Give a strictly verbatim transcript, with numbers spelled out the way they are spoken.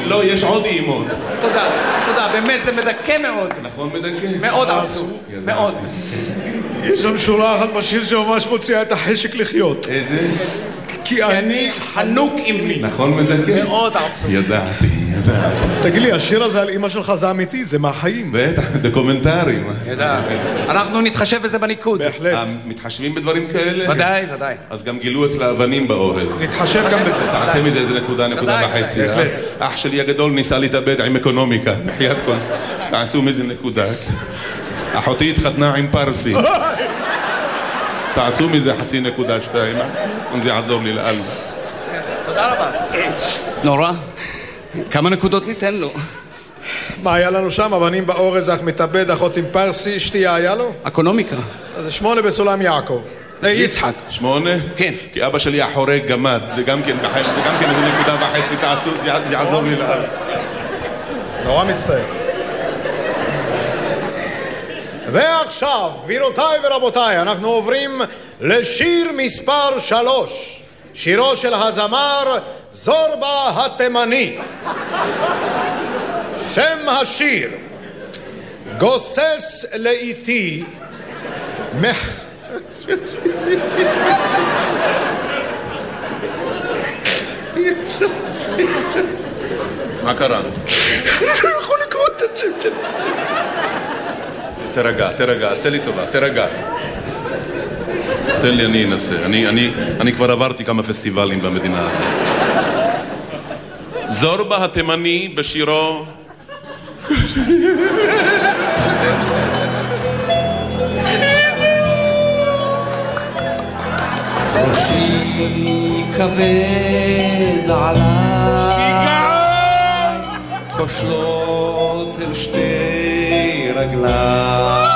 לא, יש עוד אימון. תודה, תודה, באמת זה מדכא מאוד. נכון מדכא? מאוד עצוב, מאוד. יש שם שורה אחת בשיר שממש מוציאה את החשק לחיות. איזה? כי אני חנוק עם לי. נכון מדכא? מאוד עצוב. ידעתי, ידעתי. תגיד לי, השיר הזה על אמא שלך זה אמיתי, זה מהחיים. בטח, דוקומנטרי. ידע. אנחנו נתחשב בזה בניקוד. בהחלט. מתחשבים בדברים כאלה? ודאי, ודאי. אז גם גילו אצלה אבנים באורז. נתחשב גם בזה. תעשה מזה איזה נקודה, נקודה וחצי. אח שלי הגדול ניסה להתאבד עם אקונומיקה. בחיית כל. תעשו מזה נקודה. אחותי התחתנה עם פרסי. תעשו מזה חצי נקודה שתיים. זה יעזור לי לאללה. תודה רבה. נורא. כמה נקודות ניתן לו? מה היה לנו שם? אבנים באורז, אך מתאבד, אחות עם פרסי, שתייה היה לו? אקונומיקה. אז זה שמונה בסולם יעקב. יצחק. שמונה? כן. כי אבא שלי החורג גמד. זה גם כן בחיים, זה גם כן איזה נקודה וחצי. תעשו, זה יעזור לי לאללה. נורא מצטער. ועכשיו, גבירותיי ורבותיי, אנחנו עוברים לשיר מספר שלוש. שירו של הזמר זורבה התימני. שם השיר גוסס לאיתי מח... מה קרה? אני יכול לקרוא את השם שלי. תרגע, תרגע, עשה לי טובה, תרגע. תן לי, אני אנסה. אני, אני, אני כבר עברתי כמה פסטיבלים במדינה הזאת. זורבה התימני בשירו... ראשי כבד עליי, כושלות אל שתי רגליי.